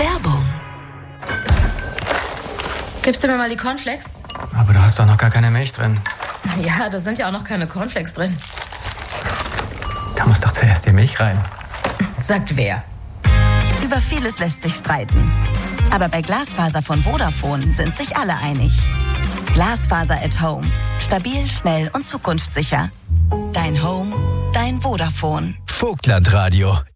Werbung. Gibst du mir mal die Cornflakes? Aber du hast doch noch gar keine Milch drin. Ja, da sind ja auch noch keine Cornflakes drin. Da muss doch zuerst die Milch rein. Sagt wer? Über vieles lässt sich streiten. Aber bei Glasfaser von Vodafone sind sich alle einig. Glasfaser at Home. Stabil, schnell und zukunftssicher. Dein Home, dein Vodafone. Vogtlandradio